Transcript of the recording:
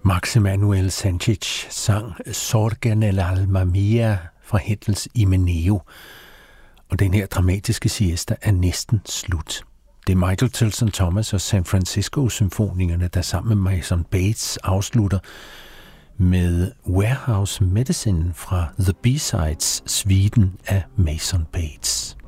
Max Emanuel Sanchez sang Sorgen el alma mia fra Händels Imeneo, og den her dramatiske siesta er næsten slut. Det er Michael Tilson Thomas og San Francisco-symfonierne, der sammen med Mason Bates afslutter med Warehouse Medicine fra The B-Sides, suiten af Mason Bates.